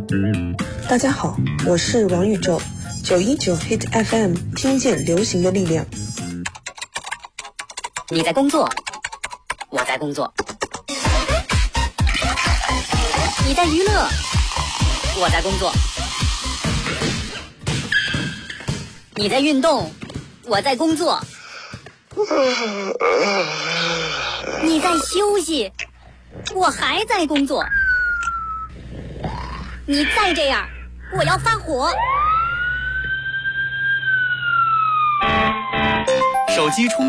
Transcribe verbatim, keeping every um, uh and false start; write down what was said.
大家好，我是王宇宙，九一九 Hit F M， 听见流行的力量。 你在工作，我在工作；你在娱乐，我在工作；你在运动，我在工作；你在休息，我还在工作。你再这样，我要发火。 手机充